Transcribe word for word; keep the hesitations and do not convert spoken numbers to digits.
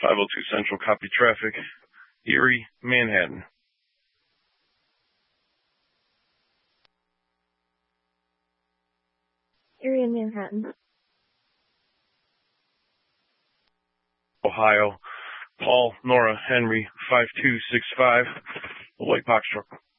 five oh two Central, copy traffic. Erie, Manhattan. Erie and Manhattan. Ohio, Paul, Nora, Henry, five two six five, White Box Truck.